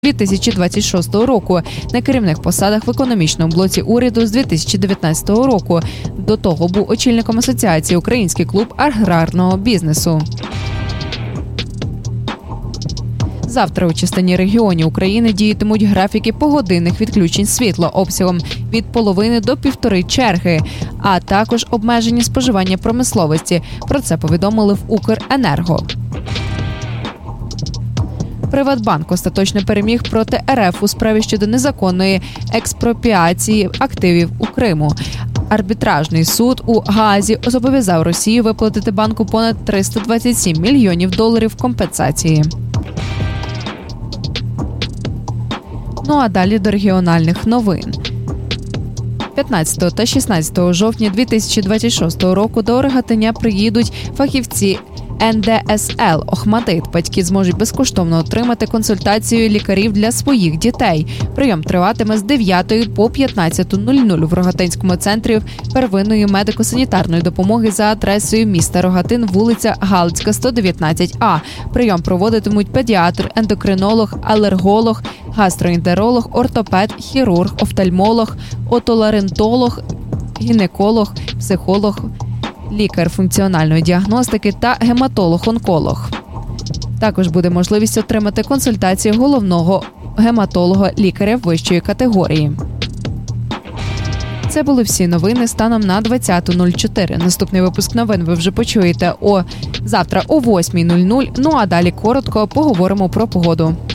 2026 року на керівних посадах в економічному блоці уряду з 2019 року. До того був очільником Асоціації «Український клуб аграрного бізнесу». Завтра у частині регіонів України діятимуть графіки погодинних відключень світла обсягом від половини до півтори черги, а також обмеження споживання промисловості. Про це повідомили в «Укренерго». Приватбанк остаточно переміг проти РФ у справі щодо незаконної експропріації активів у Криму. Арбітражний суд у Гаазі зобов'язав Росію виплатити банку понад $327 мільйонів компенсації. Ну а далі до регіональних новин. 15 та 16 жовтня 2026 року до Рогатиня приїдуть фахівці НДСЛ «Охматдит». Батьки зможуть безкоштовно отримати консультацію лікарів для своїх дітей. Прийом триватиме з 9 по 15:00 в Рогатинському центрі первинної медико-санітарної допомоги за адресою міста Рогатин, вулиця Галицька, 119А. Прийом проводитимуть педіатр, ендокринолог, алерголог, гастроентеролог, ортопед, хірург, офтальмолог, отоларинголог, гінеколог, психолог, лікар функціональної діагностики та гематолог-онколог. Також буде можливість отримати консультацію головного гематолога-лікаря вищої категорії. Це були всі новини станом на 20:04. Наступний випуск новин ви вже почуєте завтра о 8:00. Ну а далі коротко поговоримо про погоду.